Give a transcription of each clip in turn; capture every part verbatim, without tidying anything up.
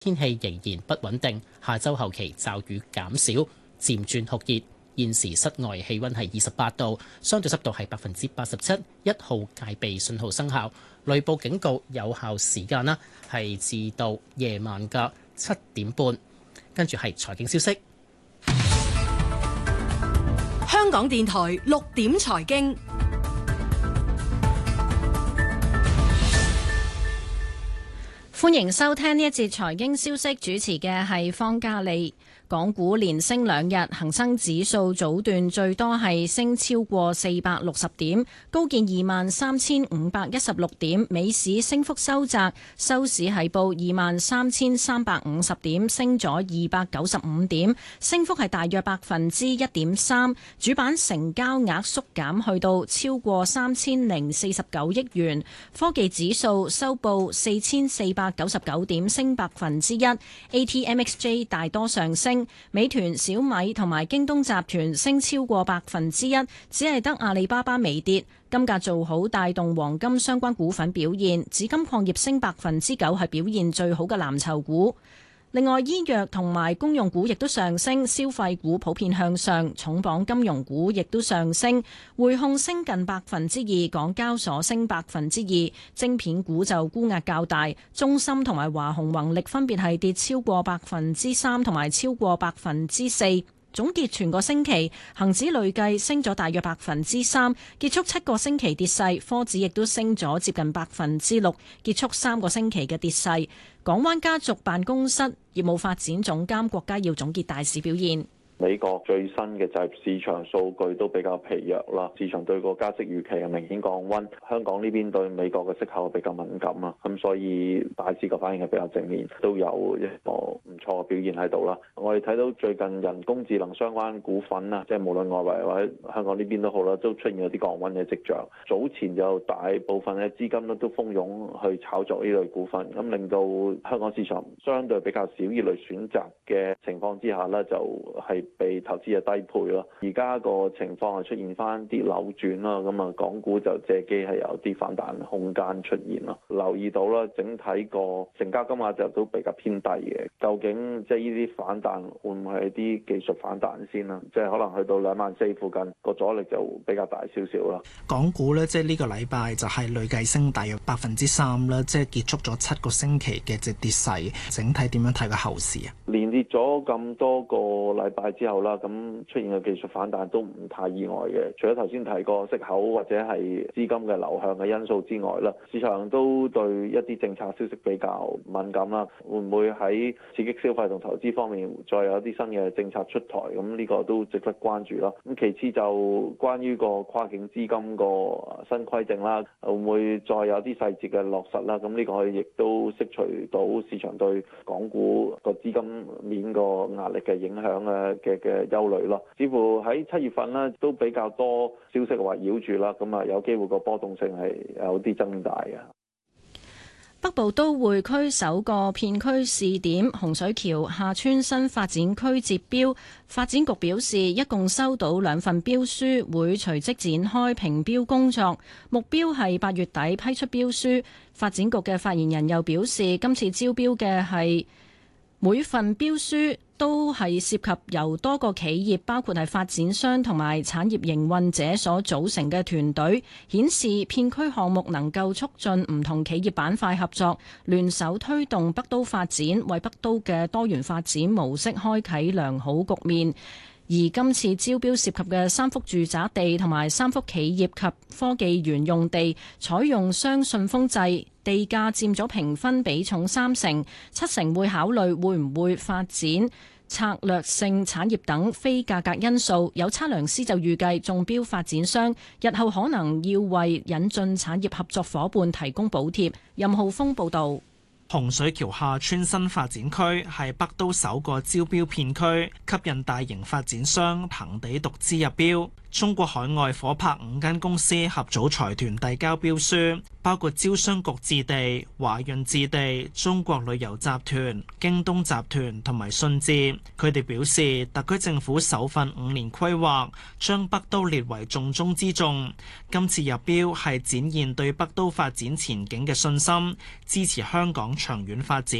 天氣仍然不穩定，下週後期驟雨減少，漸轉酷熱。現時室外氣溫係二十八度，相對濕度係百分之八十七，一號戒備信號生效，雷暴警告有效時間啦係至到夜晚嘅七點半。跟住係財經消息。 香港電台六點財經， 歡迎收聽呢一節財經消息，主持嘅係方嘉利。港股連升兩日，恒生指數早段最多係升超過四百六十點，高見二萬三千五百一十六點，尾市升幅收窄，收市係報二萬三千三百五十點，升咗二百九十五點，升幅係大約百分之一點三。主板成交額縮減去到超過三千零四十九億元。科技指數收報四千四百九十九點，升百分之一。A T M X J 大多上升。美團、小米同埋京東集團升超過百分之一，只係得阿里巴巴微跌。金價做好，帶動黃金相關股份表現，紫金礦業升百分之九，係表現最好嘅藍籌股。另外，醫藥同埋公用股亦都上升，消費股普遍向上，重磅金融股亦都上升，匯控升近百分之二，港交所升百分之二，晶片股就沽壓較大，中芯同埋華虹宏力分別係跌超過百分之三同埋超過百分之四。總結全個星期，恒指累計升咗大約百分之三，結束七個星期跌勢。科指亦都升咗接近百分之六，結束三個星期嘅跌勢。港灣家族辦公室業務發展總監郭家耀總結大市表現。 美國最新嘅就業市場數據都比較疲弱啦，市場對個加息預期係明顯降溫。香港呢邊對美國嘅息口比較敏感啊，咁所以大市嘅反應係比較正面，都有一個唔錯嘅表現喺度啦。我哋睇到最近人工智能相關股份啊，即係無論外圍或者香港呢邊都好啦，都出現咗啲降溫嘅跡象。早前就大部分嘅資金咧都蜂擁去炒作呢類股份，咁令到香港市場相對比較少呢類選擇嘅情況之下呢，就係、是。被投資嘅低配咯，而家個情況係出現翻啲扭轉啦，咁啊港股就借機係有啲反彈空間出現咯。留意到啦，整體個成交金額就都比較偏低嘅。究竟即係呢啲反彈會唔會係啲技術反彈先啦？即係可能去到兩萬四附近個阻力就比較大少少啦。 港股咧，即係呢個禮拜就係累計升大約百分之三啦，即係結束咗七個星期嘅隻跌勢。整體點樣睇個後市啊？ 連跌咗咁多個禮拜之後啦，咁出現嘅技術反彈都唔太意外嘅。除咗頭先提過息口或者係資金嘅流向嘅因素之外啦，市場都對一啲政策消息比較敏感啦。會唔會喺刺激消費同投資方面再有一啲新嘅政策出台？咁呢個都值得關注啦。咁其次就關於個跨境資金個新規定啦，會唔會再有啲細節嘅落實啦？咁呢個亦都釋除到市場對港股個資金面個壓力嘅影響嘅嘅嘅憂慮咯。似乎喺七月份呢都比較多消息圍繞住啦，咁啊有機會個波動性係有啲增大嘅。 北部都會區首個片區試點洪水橋廈村新發展區截標，發展局表示一共收到兩份標書，會隨即展開評標工作，目標係八月底批出標書。發展局嘅發言人又表示，今次招標嘅係每份標書都係涉及由多個企業，包括係發展商同埋產業營運者所組成嘅團隊，顯示片區項目能夠促進唔同企業板塊合作，聯手推動北都發展，為北都嘅多元發展模式開啟良好局面。而今次招標涉及嘅三幅住宅地同埋三幅企業及科技園用地，採用雙信封制，地價佔咗評分比重三成，七成會考慮會唔會發展策略性產業等非價格因素。有測量師就預計中標發展商日後可能要為引進產業合作夥伴提供補貼。任浩峰報導。 洪水橋廈村新發展區係北都首個招標片區，吸引大型發展商恒地獨資入標。中國海外夥拍五間公司合組財團遞交標書，包括招商局置地、華潤置地、中國旅遊集團、京東集團同埋信置。佢哋表示，特區政府首份五年規劃將北都列為重中之重。今次入標係展現對北都發展前景嘅信心，支持香港長遠發展。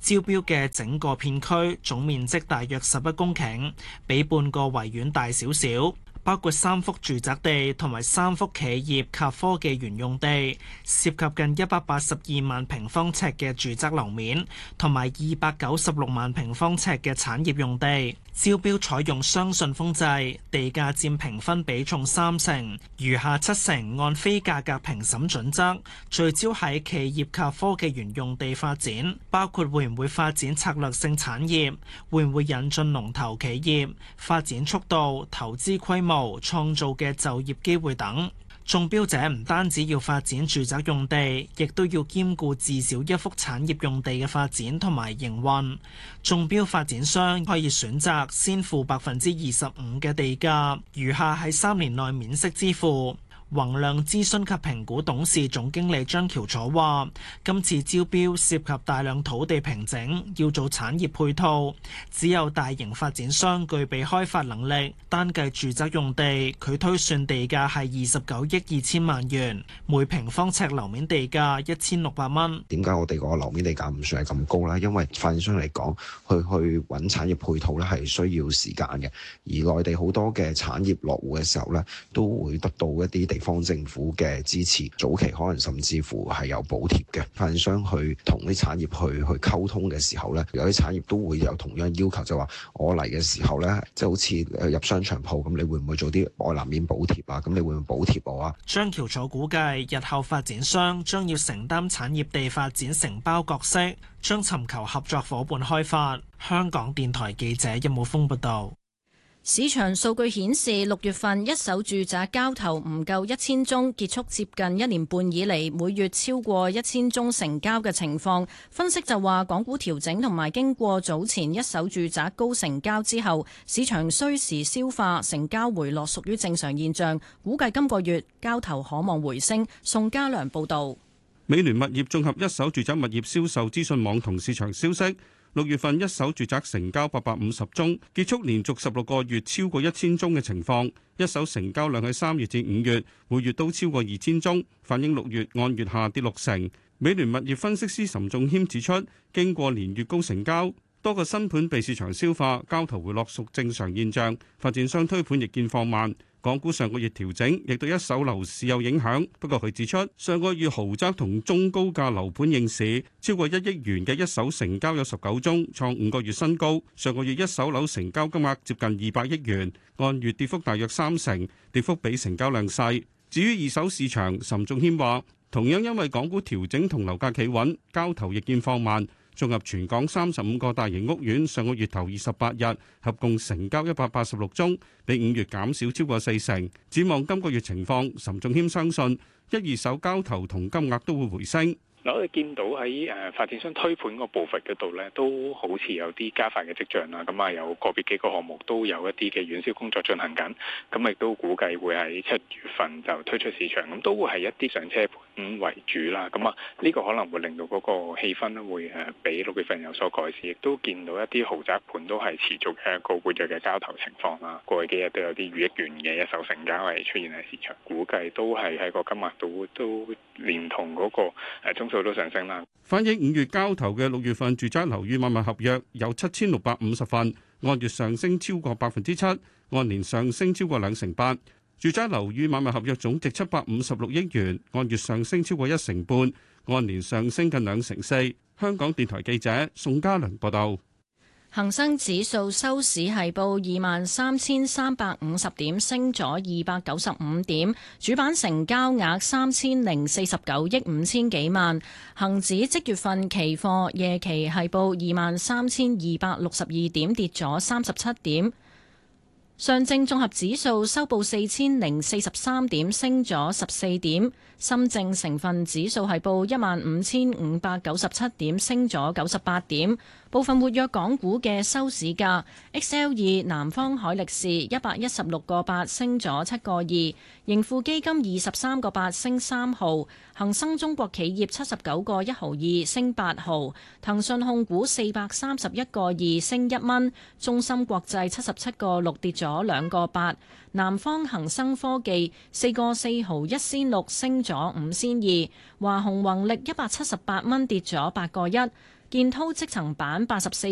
招標嘅整個片區總面積大約十一公頃，比半個維園大少少。包括三幅住宅地同埋三幅企業及科技園用地，涉及近一百八十二萬平方尺嘅住宅樓面，同埋二百九十六萬平方尺嘅產業用地。招標採用雙信封制，地價佔評分比重三成，餘下七成按非價格評審準則，聚焦喺企業及科技園用地發展，包括會唔會發展策略性產業，會唔會引進龍頭企業，發展速度、投資規模、創造嘅就業機會等。中標者唔單止要發展住宅用地，亦都要兼顧至少一幅產業用地嘅發展同埋營運。中標發展商可以選擇先付百分之二十五嘅地價，餘下喺三年內免息支付。宏亮諮詢及評估董事總經理張喬楚話：今次招標涉及大量土地平整，要做產業配套，只有大型發展商具備開發能力。單計住宅用地，佢推算地價係二十九億二千萬元，每平方尺樓面地價一千六百蚊。 點解我哋個樓面地價唔算係咁高呢？因為發展商嚟講，去去揾產業配套咧係需要時間嘅，而內地好多嘅產業落戶嘅時候咧，都會得到一啲地方政府嘅支持，早期可能甚至乎係有補貼嘅。發展商去同啲產業去去溝通嘅時候咧，有啲產業都會有同樣要求，就話我嚟嘅時候咧，即係好似入商場鋪咁，你會唔會做啲外立面補貼啊？咁你會唔會補貼我啊？ 張橋楚估計，日後發展商將要承擔產業地發展承包角色，將尋求合作伙伴開發。香港電台記者任武峰報道。 市場數據顯示，六月份一手住宅交投唔夠一千宗，結束接近一年半以嚟每月超過一千宗成交嘅情況。分析就話，港股調整同埋經過早前一手住宅高成交之後，市場需時消化，成交回落屬於正常現象。估計今個月交投可望回升。宋家良報導。 美聯物業綜合一手住宅物業銷售資訊網同市場消息。六月份一手住宅成交八百五十宗，結束連續十六個月超過一千宗嘅情況。一手成交量喺三月至五月每月都超過二千宗，反映六月按月下跌六成。美聯物業分析師岑仲謙指出，經過連月高成交，多個新盤被市場消化，交投回落屬正常現象。發展商推盤亦見放慢。港股上個月調整，亦對一手樓市有影響。不過佢指出，上個月豪宅同中高價樓盤應市，超過一億元嘅一手成交有十九宗，創五個月新高。上個月一手樓成交金額接近二百億元，按月跌幅大約三成，跌幅比成交量細。至於二手市場，岑仲謙話，同樣因為港股調整同樓價企穩，交投亦見放慢。綜合全港三十五個大型屋苑，上個月頭二十八日合共成交一百八十六宗，比五月減少超過四成。展望今個月情況，岑仲謙相信一二手交投同金額都會回升。 嗱，我哋見到喺誒發展商推盤個步伐嗰度咧，都好似有啲加快嘅跡象啦。咁啊，有個別幾個項目都有一啲嘅遠銷工作進行緊。咁亦都估計會喺七月份就推出市場。咁都會係一啲上車盤為主啦。咁啊，呢個可能會令到嗰個氣氛咧會誒比六月份有所改善。亦都見到一啲豪宅盤都係持續嘅一個活躍嘅交投情況啦。過去幾日都有啲逾億元嘅一手成交係出現喺市場，估計都係喺個金額度都連同嗰個誒中都上升啦。 反映五月交投嘅六月份住宅樓宇買賣合約有七千六百五十份，按月上升超過百分之七，按年上升超過兩成八。住宅樓宇買賣合約總值七百五十六億元，按月上升超過一成半，按年上升近兩成四。香港電台記者宋家良報道。 恒生指數收市係報二萬三千三百五十點，升咗二百九十五點。主板成交額三千零四十九億五千幾萬。恒指即月份期貨夜期係報二萬三千二百六十二點，跌咗三十七點。上證綜合指數收報四千零四十三點，升咗十四點。深證成分指數係報一萬五千五百九十七點，升咗九十八點。部分活躍港股嘅收市價 ，X L 二南方海力士一百一十六個八升咗七個二，盈富基金二十三個八升三毫，恒生中國企業七十九個一毫二升八毫，騰訊控股四百三十一個二升一蚊，中芯國際七十七個六跌咗兩個八，南方恒生科技四個四毫一仙六升咗五仙二，華虹宏力一百七十八蚊跌咗八個一。 建滔積層板八十四